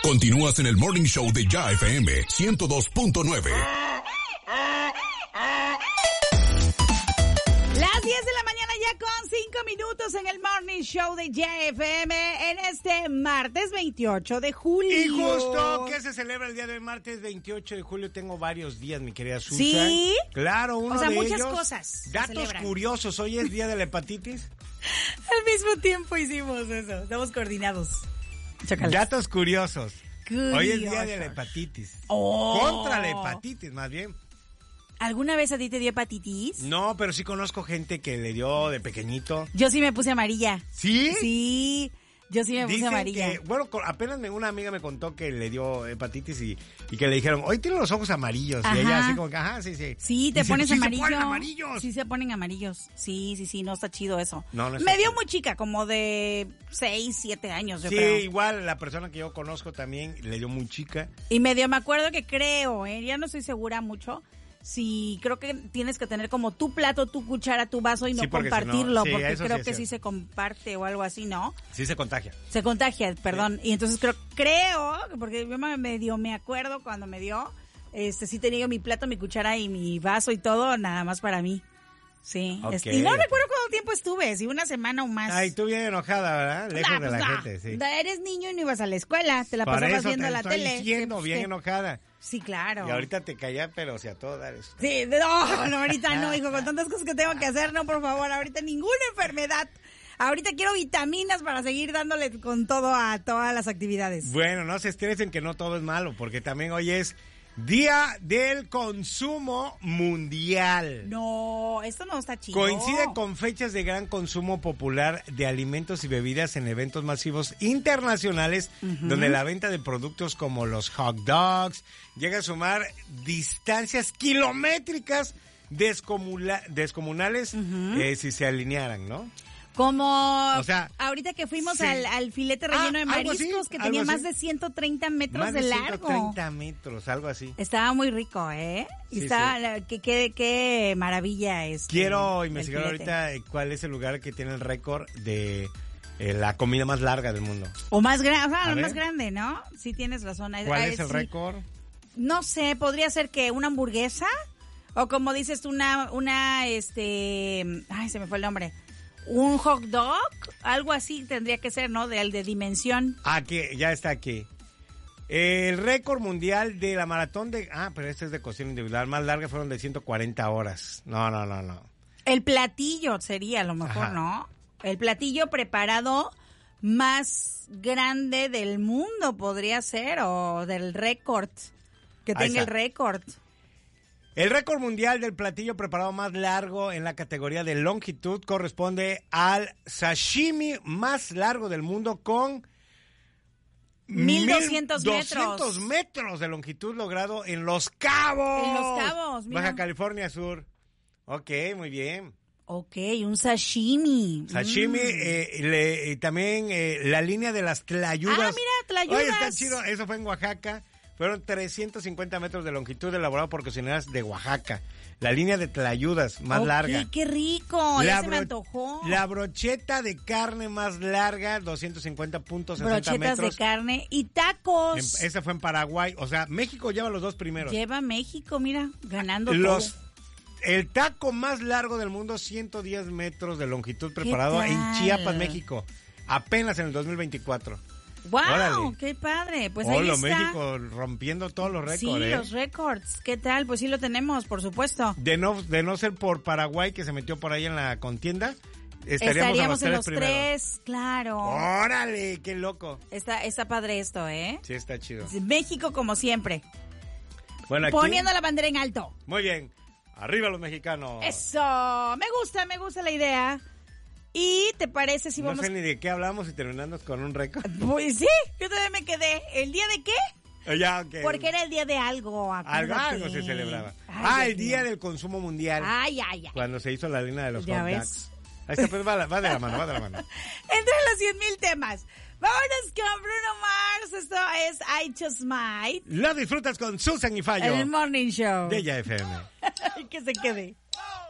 Continúas en el Morning Show de Ya FM 102.9. Las 10 de la mañana ya con 5 minutos en el Morning Show de JFM en este martes 28 de julio. Y justo que se celebra el día del martes 28 de julio, tengo varios días, mi querida Susan. ¿Sí? Claro, uno de muchas ellos, cosas. datos curiosos, hoy es día de la hepatitis. Al mismo tiempo hicimos eso, estamos coordinados. Chocales. Datos curiosos. Curiosos. Hoy es día de la hepatitis. Oh. Contra la hepatitis, más bien. ¿Alguna vez a ti te dio hepatitis? No, pero sí conozco gente que le dio de pequeñito. Yo sí me puse amarilla. ¿Sí? Sí, yo sí me puse Dicen amarilla. que, bueno, apenas una amiga me contó que le dio hepatitis y que le dijeron, hoy tiene los ojos amarillos. Ajá. Y ella así como que, ajá, sí, sí. Sí, te Dice, pones ¿sí amarillo. se ponen amarillos? Sí, se ponen amarillos. Sí, no está chido eso. No está me dio chido. muy chica, como de 6, 7 años, yo Sí, creo. igual la persona que yo conozco también le dio muy chica. Y me acuerdo que creo, ya no estoy segura mucho. Sí, creo que tienes que tener como tu plato, tu cuchara, tu vaso y no Sí, porque compartirlo, si no- sí, porque eso creo sí es que sí cierto. se comparte o algo así, ¿no? Sí se contagia. Se contagia, perdón. Y entonces creo, porque yo me acuerdo cuando me dio, sí tenía yo mi plato, mi cuchara y mi vaso y todo, nada más para mí. Sí. Ok. Y no recuerdo cuánto tiempo estuve, si una semana o más. Ay, tú bien enojada, ¿verdad? Lejos Nah, de pues la no. gente, sí. Eres niño y no ibas a la escuela, te la Por pasabas eso viendo te la estoy tele. diciendo, Pues, bien ¿qué? enojada. Sí, claro. Y ahorita te callas, pero si a todo dar eso. Sí, no, ahorita no, hijo, con tantas cosas que tengo que hacer, no, por favor, ahorita ninguna enfermedad. Ahorita quiero vitaminas para seguir dándole con todo a todas las actividades. Bueno, no se estresen que no todo es malo, porque también hoy es Día del Consumo Mundial. No, esto no está chido. Coincide con fechas de gran consumo popular de alimentos y bebidas en eventos masivos internacionales, donde la venta de productos como los hot dogs llega a sumar distancias kilométricas descomunales si se alinearan, ¿no? Como O sea, ahorita que fuimos sí. al filete relleno de algo así, mariscos, que algo tenía así. más de 130 metros Más de de largo. 130 metros, algo así. Estaba muy rico, ¿eh? Y Sí, estaba, qué maravilla Quiero el investigar filete. ahorita cuál es el lugar que tiene el récord de la comida más larga del mundo. O más grande, o sea, A ver. más grande, ¿no? Sí tienes razón. ¿Cuál es el sí. récord? No sé, podría ser que una hamburguesa o como dices tú, ay, se me fue el nombre. Un hot dog, algo así tendría que ser, ¿no? De dimensión. Aquí, ya está aquí. El récord mundial de la maratón pero este es de cocina individual, más larga fueron de 140 horas. No. El platillo sería a lo mejor, Ajá. ¿no? El platillo preparado más grande del mundo podría ser, o del récord, que Ahí tenga el está. récord. El récord mundial del platillo preparado más largo en la categoría de longitud corresponde al sashimi más largo del mundo con 1200 200 metros de longitud logrado en Los Cabos. En Los Cabos, mira. Baja California Sur. Ok, muy bien. Ok, un sashimi. Sashimi, y también la línea de las tlayudas. Ah, mira, tlayudas. Oye, está chido. Eso fue en Oaxaca. Fueron 350 metros de longitud elaborado por cocineras de Oaxaca. La línea de tlayudas más larga. ¡Qué rico! Ya se me antojó. La brocheta de carne más larga, 250.60 Brochetas metros. de carne y tacos. Esa fue en Paraguay. O sea, México lleva los dos primeros. Lleva México, mira, ganando Los todo. El taco más largo del mundo, 110 metros de longitud, preparado en tal? Chiapas, México. Apenas en el 2024. ¡Wow! Órale. ¡Qué padre! Pues ahí Hola, está. México rompiendo todos los récords. Sí, los récords. ¿Qué tal? Pues sí lo tenemos, por supuesto. De no ser por Paraguay, que se metió por ahí en la contienda, Estaríamos en los primeros. tres, claro. ¡Órale! ¡Qué loco! Está padre esto, ¿eh? Sí, está chido. México como siempre. Bueno, aquí, Poniendo la bandera en alto. muy bien. Arriba los mexicanos. Eso. Me gusta la idea. ¿Y te parece si No vamos? sé ni de qué hablamos y terminamos con un récord. Pues sí, yo también me quedé. ¿El día de qué? Ya, ok. Porque era el día de algo. Algo se celebraba. Ay, el Dios día mío. del consumo mundial. Ay. Cuando se hizo la línea de los Ya hot ves. dogs. Ahí está, pues va de la mano. Entre los 100,000 temas. Vámonos con Bruno Mars. Esto es I Just Might. Lo disfrutas con Susan y Fallo. El Morning Show. De Ya FM. Que se quede.